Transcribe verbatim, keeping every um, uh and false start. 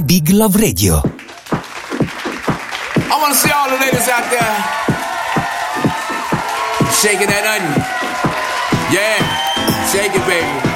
Big Love Radio. I want to see all the ladies out there shaking that onion. Yeah, shake it, baby.